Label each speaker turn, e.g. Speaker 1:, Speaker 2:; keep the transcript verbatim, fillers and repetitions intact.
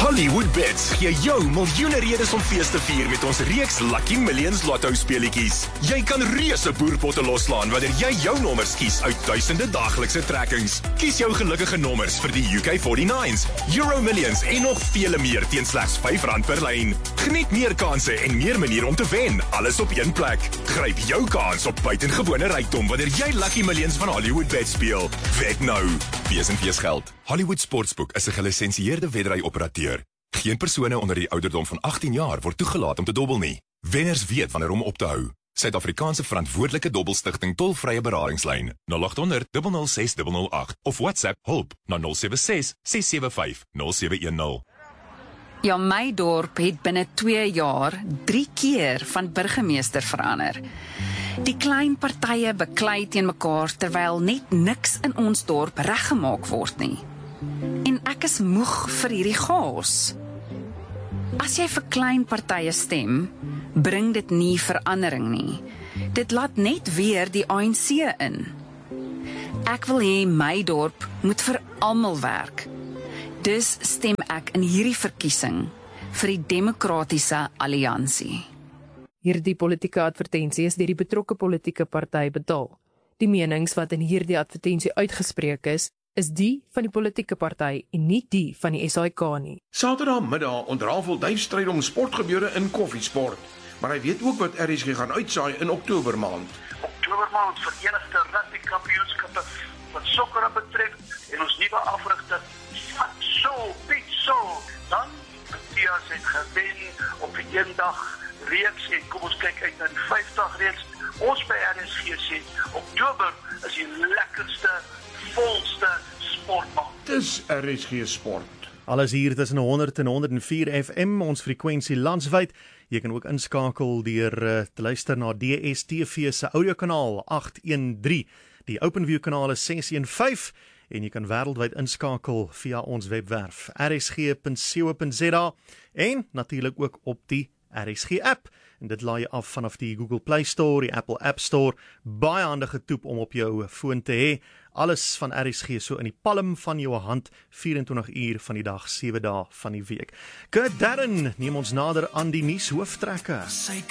Speaker 1: Hollywood Bets gee jou miljoene redes om fees te vier met ons reeks Lucky Millions Lotto speletjies. Jy kan reuse boerpotte loslaan wanneer jy jou nommers kies uit duisende daaglikse trekkings. Kies jou gelukkige nommers vir die U K forty-nines, Euro Millions en nog vele meer teen slegs vyf rand per lyn. Geniet meer kansse en meer maniere om te wen, alles op een plek. Gryp jou kans op buitengewone rykdom wanneer jy Lucky Millions van Hollywood Bet speel. Wet nou. Wees en wees geld. Hollywood Sportsbook is 'n gelisensieerde weddery-operateur. Geen persone onder die ouderdom van agttien jaar word toegelaat om te dobbel nie. Wenners weet wanneer om op te hou. Suid-Afrikaanse verantwoordelike dobbelstigting tolvrye beradingslyn nul agt honderd, nul nul ses, nul nul agt of WhatsApp hulp na nul sewe ses, ses sewe vyf, nul sewe een nul.
Speaker 2: Ja, my dorp het binne twee jaar drie keer van burgemeester verander. Die klein partye beklei teen mekaar terwyl net niks in ons dorp reggemaak word nie. En ek is moeg vir hierdie chaos. As jy vir klein partye stem, bring dit nie verandering nie. Dit laat net weer die A N C in. Ek wil hê my dorp moet vir almal werk. Dus stem ek in hierdie verkiesing vir die Demokratiese Alliansie.
Speaker 3: Hierdie politieke advertensie is deur die betrokke politieke party betaal. Die menings wat in hierdie advertensie uitgespreek is, is die van die politieke party en nie die van die S A I K nie.
Speaker 4: Saterdagmiddag ontrafel Duif stryd om sportgebeure in Koffiesport, maar hy weet ook wat R S G gaan uitsaai in Oktobermaand.
Speaker 5: Oktobermaand Verenigde Rugby Kampioenskappe wat sokker betref en ons nuwe afrigter Vat So, Piet So, dan Matthias het gewen op die eendag reeks en kom ons kyk uit na die vyfdag reeks. Ons by R S G sê Oktober is die lekkerste, volste sportmaand.
Speaker 4: Dis R S G Sport.
Speaker 6: Alles hier tussen honderd en honderd en vier F M, ons frekwensie landwyd. Jy kan ook inskakel deur uh, te luister na D S T V se audiokanaal agt een drie. Die OpenView kanaal is ses een vyf en jy kan wêreldwyd inskakel via ons webwerf r s g punt co punt z a en natuurlik ook op die R S G app. En dit laai jy af vanaf die Google Play Store, die Apple App Store. Baie handige toep om op jou foon te hê. Alles van R S G so in die palm van jou hand, vyf en twintig uur van die dag, sewe dae van die week. Kurt Darren neem ons nader aan die nuus hooftrekke.